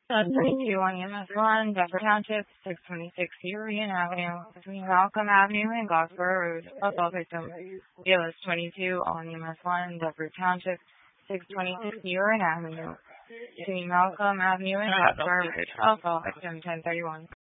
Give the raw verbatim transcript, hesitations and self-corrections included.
You on U S one, Bedford Township, six twenty-six Union Avenue, between Malcolm Avenue and Gosford Road. Assault victim, B L S twenty-two on U S one, Bedford Township, six twenty-six Union Avenue, between Malcolm Avenue and Gosford Road. Assault victim, ten thirty-one.